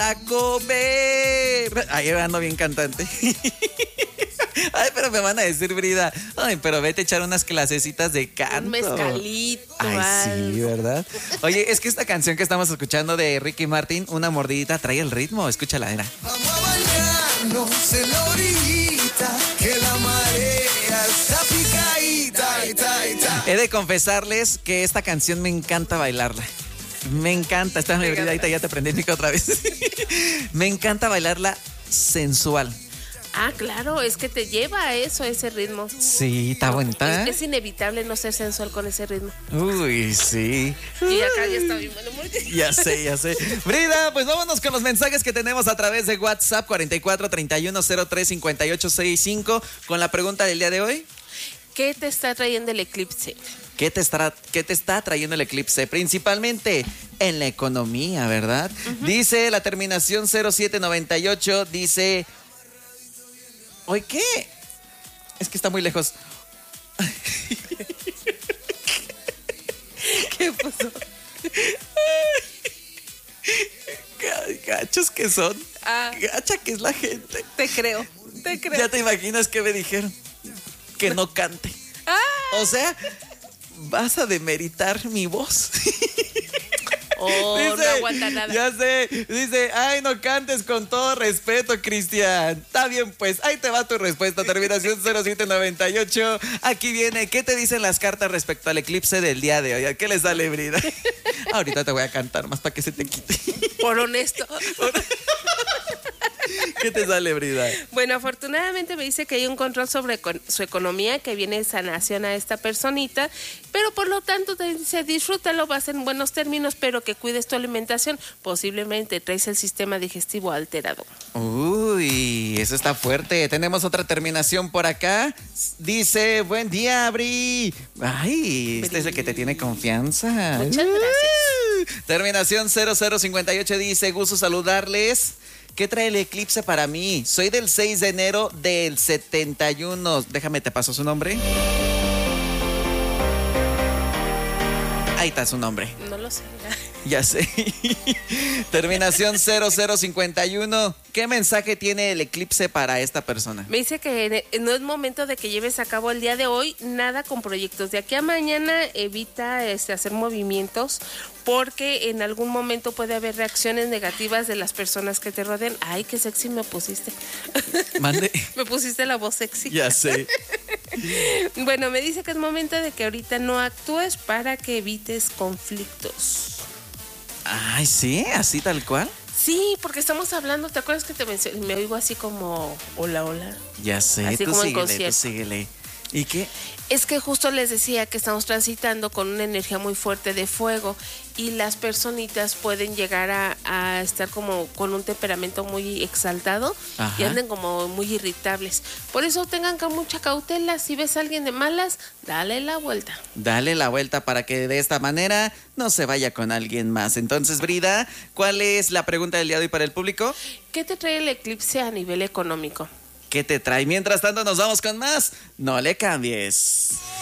a comer. Ahí ando bien cantante. Ay, pero me van a decir, Brida, ay, pero vete a echar unas clasecitas de canto. Un mezcalito. Ay, sí, ¿verdad? Oye, es que esta canción que estamos escuchando de Ricky Martin, Una mordidita, trae el ritmo. Escúchala, era. Vamos a bañarnos en la orillita, que la marea está picadita. He de confesarles que esta canción me encanta bailarla. Me encanta. Esta mi Brida, ahorita ya te prendí el micro otra vez. Me encanta bailarla sensual. Ah, claro, es que te lleva a eso, ese ritmo. Sí, está bonita. Es inevitable no ser sensual con ese ritmo. Uy, sí. Y acá ya está bien bueno. Ya sé. Brida, pues vámonos con los mensajes que tenemos a través de WhatsApp 44 31 03 58 65 con la pregunta del día de hoy. ¿Qué te está trayendo el eclipse? ¿Qué te está trayendo el eclipse? Principalmente en la economía, ¿verdad? Dice la terminación 0798, dice... ¿Oye qué? Es que está muy lejos. ¿Qué pasó? Gachos que son. Ah. Gacha que es la gente. Te creo. Ya te imaginas que me dijeron que no cante. Ah. O sea, vas a demeritar mi voz. Oh, dice, no aguanta nada. Ya sé, dice, ay, no cantes con todo respeto, Cristian. Está bien, pues, ahí te va tu respuesta, terminación 0798. Aquí viene, ¿qué te dicen las cartas respecto al eclipse del día de hoy? ¿A qué les sale, Brida? Ahorita te voy a cantar más para que se te quite. Por honesto. ¿Qué te sale, Brida? Bueno, afortunadamente me dice que hay un control sobre su economía, que viene sanación a esta personita, pero por lo tanto te dice, disfrútalo, vas en buenos términos, pero que cuides tu alimentación. Posiblemente traes el sistema digestivo alterado. Uy, eso está fuerte. Tenemos otra terminación por acá. Dice, buen día, Bri. Ay, este es el que te tiene confianza. Muchas gracias. Terminación 0058 dice, gusto saludarles. ¿Qué trae el eclipse para mí? Soy del 6 de enero del 71. Déjame, te paso su nombre. Ahí está su nombre. No lo sé. Ya sé. Terminación 0051. ¿Qué mensaje tiene el eclipse para esta persona? Me dice que no es momento de que lleves a cabo el día de hoy nada con proyectos. De aquí a mañana evita hacer movimientos porque en algún momento puede haber reacciones negativas de las personas que te rodean. Ay, qué sexy me pusiste. Mande. Me pusiste la voz sexy. Ya sé. Bueno, me dice que es momento de que ahorita no actúes para que evites conflictos. Ay, sí, así tal cual. Sí, porque estamos hablando, ¿te acuerdas que te mencioné? Me oigo así como hola, hola. Ya sé, así tú como en síguele, concierto. tú síguele. ¿Y qué? Es que justo les decía que estamos transitando con una energía muy fuerte de fuego y las personitas pueden llegar a estar como con un temperamento muy exaltado. Ajá. Y anden como muy irritables. Por eso tengan mucha cautela. Si ves a alguien de malas, dale la vuelta. Dale la vuelta para que de esta manera no se vaya con alguien más. Entonces, Brida, ¿cuál es la pregunta del día de hoy para el público? ¿Qué te trae el eclipse a nivel económico? ¿Qué te trae? Mientras tanto, nos vamos con más. No le cambies.